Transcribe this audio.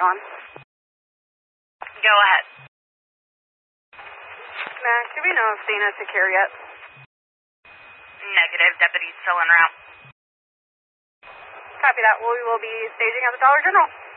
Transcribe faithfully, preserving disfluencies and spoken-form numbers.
on. Go ahead. Max, do we know if Dana's secure yet? Negative. Deputy's still en route. Copy that. We will be staging at the Dollar General.